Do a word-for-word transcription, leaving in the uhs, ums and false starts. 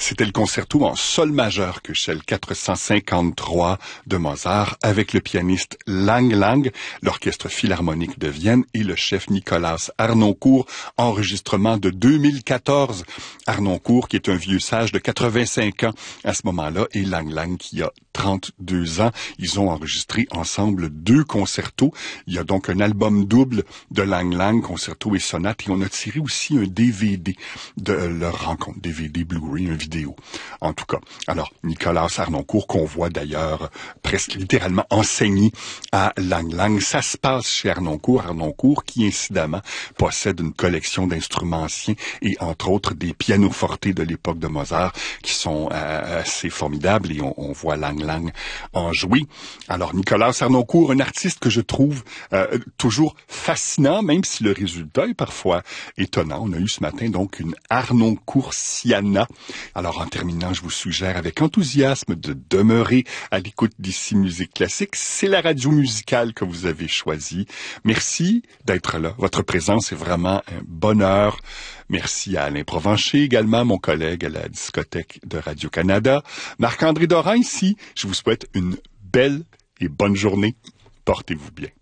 C'était le concerto en sol majeur Köchel quatre cent cinquante-trois de Mozart avec le pianiste Lang Lang, l'Orchestre Philharmonique de Vienne et le chef Nikolaus Harnoncourt, enregistrement de deux mille quatorze. Harnoncourt qui est un vieux sage de quatre-vingt-cinq ans à ce moment-là et Lang Lang qui a trente-deux ans. Ils ont enregistré ensemble deux concertos. Il y a donc un album double de Lang Lang, concerto et sonate, et on a tiré aussi un D V D de leur rencontre, D V D Blu-ray, un vidéo. En tout cas, alors Nikolaus Harnoncourt qu'on voit d'ailleurs presque littéralement enseigner à Lang Lang. Ça se passe chez Harnoncourt, Harnoncourt qui incidemment possède une collection d'instruments anciens et entre autres des pianofortes de l'époque de Mozart qui sont euh, assez formidables et on, on voit Lang Lang en jouer. Alors Nikolaus Harnoncourt, un artiste que je trouve euh, toujours fascinant, même si le résultat est parfois étonnant. On a eu ce matin donc une Harnoncourtiana. Alors en terminant, je vous suggère avec enthousiasme de demeurer à l'écoute d'ici Musique Classique. C'est la radio musicale que vous avez choisie. Merci d'être là. Votre présence est vraiment un bonheur. Merci à Alain Provencher, également mon collègue à la discothèque de Radio-Canada. Marc-André Dorin ici. Je vous souhaite une belle et bonne journée. Portez-vous bien.